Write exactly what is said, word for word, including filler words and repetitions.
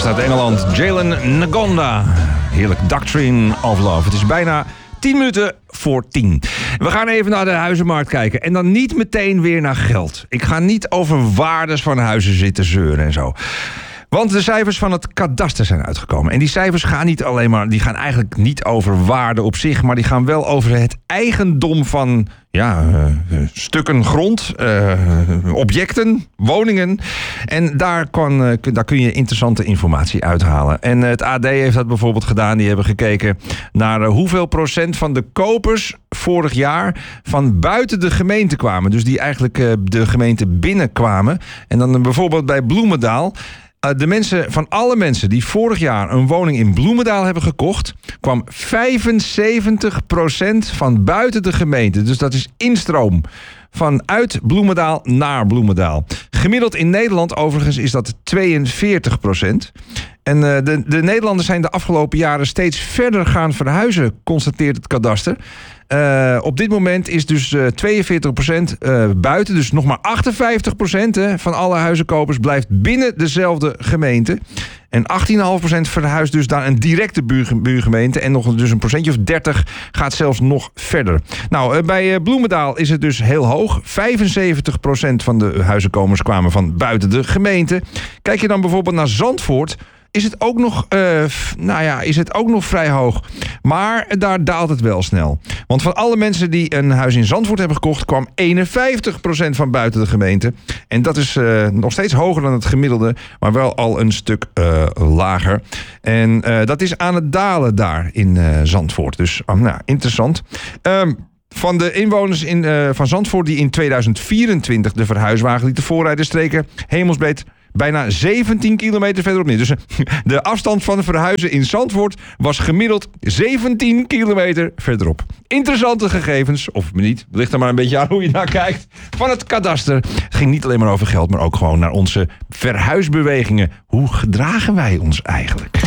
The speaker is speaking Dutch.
Komst uit Engeland, Jalen Ngonda. Heerlijk Doctrine of Love. Het is bijna tien minuten voor tien. We gaan even naar de huizenmarkt kijken. En dan niet meteen weer naar geld. Ik ga niet over waardes van huizen zitten zeuren en zo. Want de cijfers van het kadaster zijn uitgekomen. En die cijfers gaan niet alleen maar, die gaan eigenlijk niet over waarde op zich, maar die gaan wel over het eigendom van ja, uh, stukken grond, uh, objecten, woningen. En daar, kan, uh, daar kun je interessante informatie uithalen. En uh, het A D heeft dat bijvoorbeeld gedaan. Die hebben gekeken naar uh, hoeveel procent van de kopers vorig jaar van buiten de gemeente kwamen. Dus die eigenlijk uh, de gemeente binnenkwamen. En dan uh, bijvoorbeeld bij Bloemendaal. De mensen, van alle mensen die vorig jaar een woning in Bloemendaal hebben gekocht, kwam vijfenzeventig procent van buiten de gemeente. Dus dat is instroom. Vanuit Bloemendaal naar Bloemendaal. Gemiddeld in Nederland overigens is dat tweeënveertig procent. En uh, de, de Nederlanders zijn de afgelopen jaren steeds verder gaan verhuizen, constateert het kadaster. Uh, op dit moment is dus uh, tweeënveertig procent uh, buiten. Dus nog maar achtenvijftig procent hè, van alle huizenkopers blijft binnen dezelfde gemeente. En achttien komma vijf procent verhuist dus naar een directe buurge- buurgemeente. En nog dus een procentje of dertig gaat zelfs nog verder. Nou, uh, bij uh, Bloemendaal is het dus heel hoog. vijfenzeventig procent van de huizenkomers kwamen van buiten de gemeente. Kijk je dan bijvoorbeeld naar Zandvoort, is het ook nog, uh, nou ja, is het ook nog vrij hoog. Maar daar daalt het wel snel. Want van alle mensen die een huis in Zandvoort hebben gekocht, kwam eenenvijftig procent van buiten de gemeente. En dat is uh, nog steeds hoger dan het gemiddelde, maar wel al een stuk uh, lager. En uh, dat is aan het dalen daar in uh, Zandvoort. Dus uh, nou, interessant. Um, Van de inwoners in, uh, van Zandvoort die in tweeduizend vierentwintig de verhuiswagen lieten voorrijden, streken hemelsbreed bijna zeventien kilometer verderop neer. Dus de afstand van verhuizen in Zandvoort was gemiddeld zeventien kilometer verderop. Interessante gegevens, of niet, ligt er maar een beetje aan hoe je naar kijkt, van het kadaster. Het ging niet alleen maar over geld, maar ook gewoon naar onze verhuisbewegingen. Hoe gedragen wij ons eigenlijk?